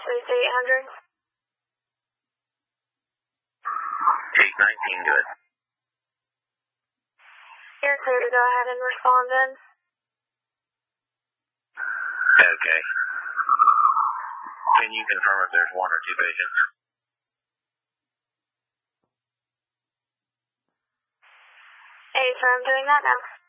Suite 800. 819, good. You're clear to go ahead and respond in. Okay. Can you confirm if there's one or two patients? Hey, sir, I'm doing that now.